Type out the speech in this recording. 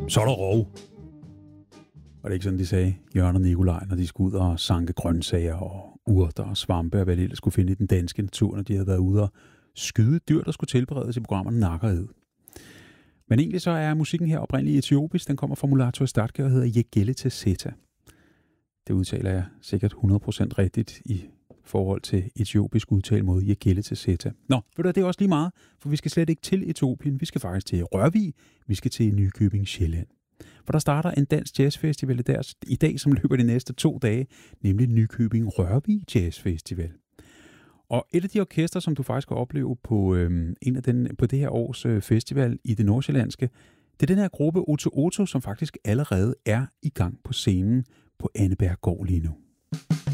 Så er der rov. Var det ikke sådan, de sagde, Jørgen og Nikolaj, når de skulle ud og sanke grøntsager og urter og svampe, og hvad de ellers skulle finde i den danske natur, når de havde været ude og skyde dyr, der skulle tilberedes i programmerne Nakkerhed. Men egentlig så er musikken her oprindeligt etiopisk. Den kommer fra Mulatu Statke og hedder Yegele Teseta. Det udtaler jeg sikkert 100% rigtigt i forhold til etiopisk udtale mod Yegele Teseta. Nå, ved du, det er også lige meget, for vi skal slet ikke til Etiopien. Vi skal faktisk til Rørvig. Vi skal til Nykøbing Sjælland. For der starter en dansk jazzfestival i dag, som løber de næste 2 dage, nemlig Nykøbing Rørvig Jazz Festival. Og et af de orkester, som du faktisk kan opleve på, på det her års festival i det nordsjællandske, det er den her gruppe Otto, som faktisk allerede er i gang på scenen på Anneberg Gård lige nu.